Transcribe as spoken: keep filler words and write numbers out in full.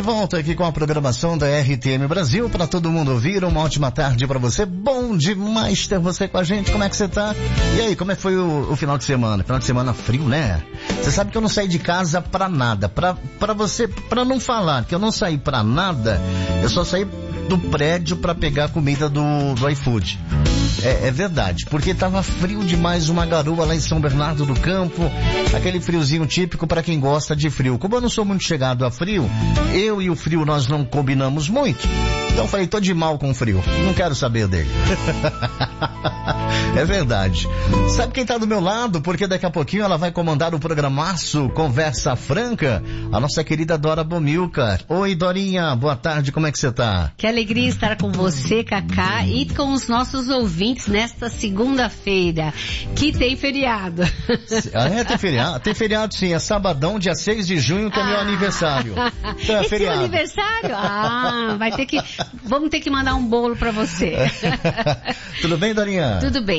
volta aqui com a programação da R T M Brasil para todo mundo ouvir. Uma ótima tarde para você. Bom demais ter você com a gente. Como é que você tá? E aí, como é que foi o, o final de semana? Final de semana frio, né? Você sabe que eu não saí de casa pra nada. Pra, pra você, pra não falar que eu não saí pra nada, eu só saí do prédio pra pegar a comida do, do iFood. É, é verdade, porque tava frio demais, uma garoa lá em São Bernardo do Campo, aquele friozinho típico para quem gosta de frio. Como eu não sou muito chegado a frio, eu e o frio nós não combinamos muito, então falei, tô de mal com o frio, não quero saber dele. É verdade. Sabe quem tá do meu lado? Porque daqui a pouquinho ela vai comandar o programaço Conversa Franca, a nossa querida Dora Bomilcar. Oi, Dorinha, boa tarde, como é que você tá? Que alegria estar com você, Cacá, e com os nossos ouvintes nesta segunda-feira, que tem feriado. Ah, é, tem feriado? Tem feriado sim, é sabadão, dia seis de junho, que é ah. meu aniversário. Então é Esse feriado. é o aniversário? Ah, vai ter que, vamos ter que mandar um bolo pra você. Tudo bem, Dorinha? Tudo bem.